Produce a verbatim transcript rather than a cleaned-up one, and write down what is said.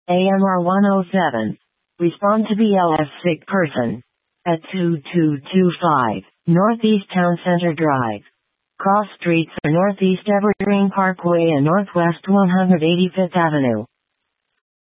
A M R one oh seven. Respond to B L S sick person. At two two two five, Northeast Town Center Drive. Cross streets are Northeast Evergreen Parkway and Northwest one hundred eighty-fifth Avenue.